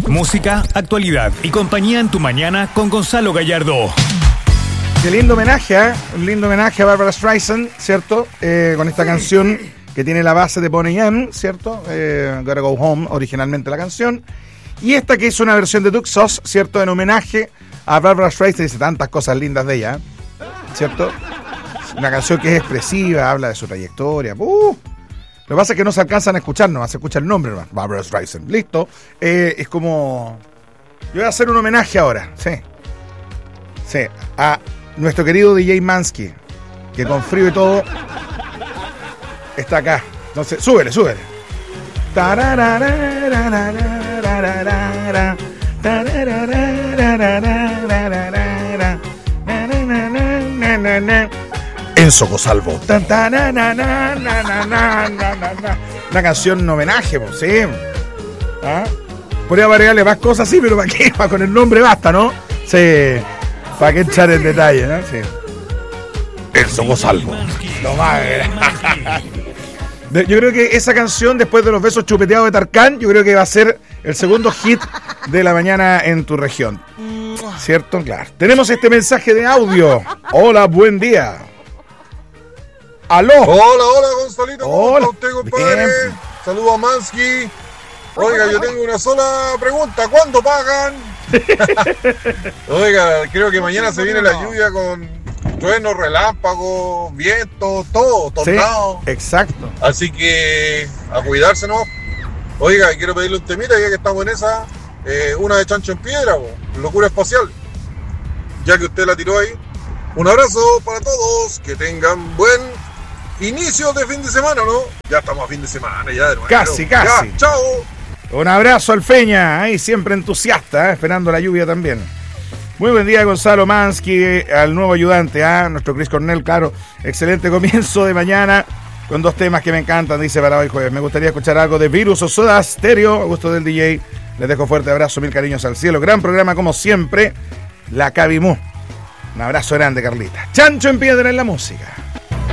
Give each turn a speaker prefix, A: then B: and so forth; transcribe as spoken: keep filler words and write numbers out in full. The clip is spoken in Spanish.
A: Música, actualidad y compañía en tu mañana con Gonzalo Gallardo.
B: Qué lindo homenaje, ¿eh? Un lindo homenaje a Barbra Streisand, ¿cierto? Eh, con esta canción que tiene la base de Boney M, ¿cierto? Eh, Gotta Go Home, originalmente la canción. Y esta que es una versión de Duke Sauce, ¿cierto? En homenaje a Barbra Streisand. Dice tantas cosas lindas de ella, ¿cierto? Una canción que es expresiva, habla de su trayectoria. Uh, lo que pasa es que no se alcanzan a escuchar, no se escucha el nombre, ¿no? Barbra Streisand. Listo. Eh, es como... Yo voy a hacer un homenaje ahora, sí. Sí, a nuestro querido D J Mansky, que con frío y todo está acá. Entonces, súbele, súbele. Enzo Cosalvo. Una canción en homenaje, pues, sí. ¿Ah? Podría variarle más cosas, sí, pero ¿para qué? Con el nombre basta, ¿no? Sí. ¿Para qué echar el detalle, no? Sí. Enzo Cosalvo. No más. Yo creo que esa canción, después de los besos chupeteados de Tarkan, yo creo que va a ser el segundo hit de la mañana en tu región. ¿Cierto? Claro. Tenemos este mensaje de audio. Hola, buen día. ¿Aló?
C: Hola, hola, Gonzalito. ¿Cómo
B: Hola.
C: está usted, compadre?
B: Bien.
C: Saludos a Mansky. Oiga, yo tengo una sola pregunta. ¿Cuándo pagan? Oiga, creo que mañana se viene la lluvia con truenos, relámpagos, vientos, todo, tornado.
B: Sí, exacto.
C: Así que a cuidarse, ¿no? Oiga, quiero pedirle un temita, ya que estamos en esa, eh, una de Chancho en Piedra, bo, Locura Espacial, ya que usted la tiró ahí. Un abrazo para todos, que tengan buen inicio de fin de semana, ¿no? Ya estamos a fin de semana, ya de nuevo.
B: Casi, casi.
C: Ya, chao.
B: Un abrazo al Feña, ahí siempre entusiasta, ¿eh? Esperando la lluvia también. Muy buen día, Gonzalo Mansky, al nuevo ayudante, ¿ah? Nuestro Chris Cornell, claro. Excelente comienzo de mañana con dos temas que me encantan, dice para hoy jueves. Me gustaría escuchar algo de Virus o Soda Stereo, a gusto del D J. Les dejo fuerte abrazo, mil cariños al cielo. Gran programa, como siempre, la Cabimú. Un abrazo grande, Carlita. Chancho en Piedra en la música.